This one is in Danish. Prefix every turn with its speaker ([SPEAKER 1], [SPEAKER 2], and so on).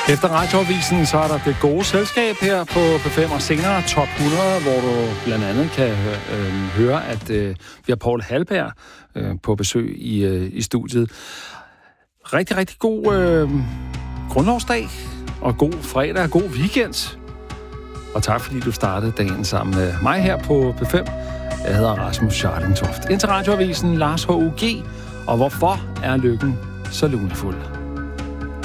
[SPEAKER 1] Efter Radioavisen, så er der det gode selskab her på P5, og senere Top 100, hvor du blandt andet kan høre, at vi har Poul Halberg på besøg i studiet. Rigtig, rigtig god grundlovsdag, og god fredag og god weekend. Og tak, fordi du startede dagen sammen med mig her på P5. Jeg hedder Rasmus Scharlingtoft. Indtil Radioavisen, Lars H.U.G. Og hvorfor er lykken så lunefuld?